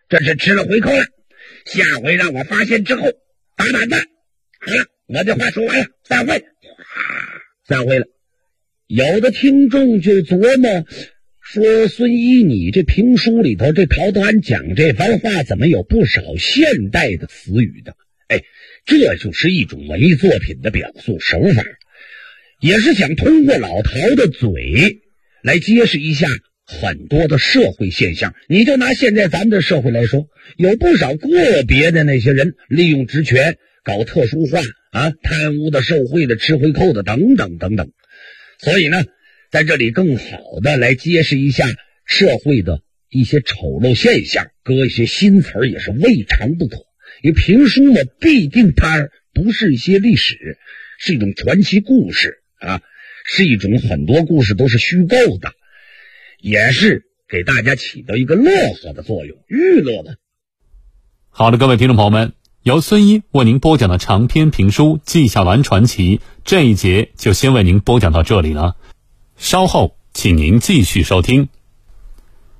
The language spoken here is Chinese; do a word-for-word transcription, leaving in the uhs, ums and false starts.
这是吃了回扣了。下回让我发现之后，打板子。好了，我的话说完了，散会。散会了。有的听众就琢磨说，孙一，你这评书里头这陶德安讲这番话怎么有不少现代的词语的？哎，这就是一种文艺作品的表述手法，也是想通过老陶的嘴来揭示一下很多的社会现象。你就拿现在咱们的社会来说，有不少个别的那些人利用职权搞特殊化啊，贪污的、受贿的、吃回扣的等等等等。所以呢，在这里更好的来揭示一下社会的一些丑陋现象，搁一些新词儿也是未尝不可。因为评书嘛，毕竟它不是一些历史，是一种传奇故事啊，是一种很多故事都是虚构的，也是给大家起到一个乐呵的作用，娱乐的。 好的，各位听众朋友们，由孙一为您播讲的长篇评书《纪晓岚传奇》这一节就先为您播讲到这里了，稍后请您继续收听。